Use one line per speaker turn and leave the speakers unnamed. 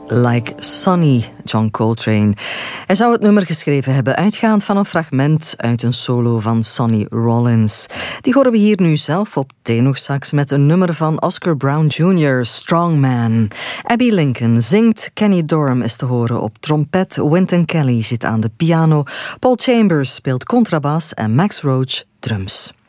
Like Sonny, John Coltrane. Hij zou het nummer geschreven hebben uitgaand van een fragment uit een solo van Sonny Rollins. Die horen we hier nu zelf op tenorsax met een nummer van Oscar Brown Jr., Strong Man. Abby Lincoln zingt, Kenny Dorham is te horen op trompet, Wynton Kelly zit aan de piano, Paul Chambers speelt contrabas en Max Roach drums.